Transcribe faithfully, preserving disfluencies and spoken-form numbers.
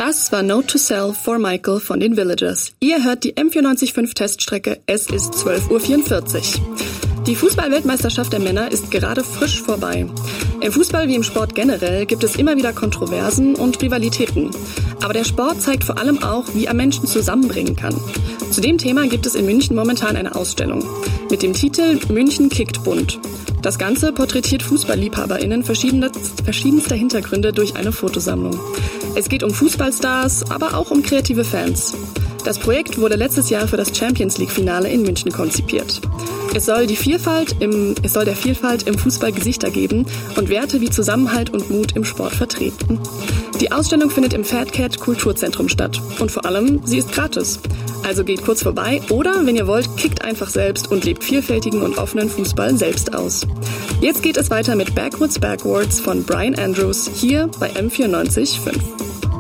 Das war Note to Self for Michael von den Villagers. Ihr hört die M vierundneunzig Komma fünf Teststrecke. Es ist zwölf Uhr vierundvierzig. Die Fußball-Weltmeisterschaft der Männer ist gerade frisch vorbei. Im Fußball wie im Sport generell gibt es immer wieder Kontroversen und Rivalitäten. Aber der Sport zeigt vor allem auch, wie er Menschen zusammenbringen kann. Zu dem Thema gibt es in München momentan eine Ausstellung mit dem Titel München kickt bunt. Das Ganze porträtiert FußballliebhaberInnen verschiedenster Hintergründe durch eine Fotosammlung. Es geht um Fußballstars, aber auch um kreative Fans. Das Projekt wurde letztes Jahr für das Champions League-Finale in München konzipiert. Es soll, die Vielfalt im, es soll der Vielfalt im Fußball Gesichter geben und Werte wie Zusammenhalt und Mut im Sport vertreten. Die Ausstellung findet im Fat Cat Kulturzentrum statt und vor allem, sie ist gratis. Also geht kurz vorbei oder, wenn ihr wollt, kickt einfach selbst und lebt vielfältigen und offenen Fußball selbst aus. Jetzt geht es weiter mit Backwoods Backwards von Brian Andrews hier bei M vierundneunzig Komma fünf.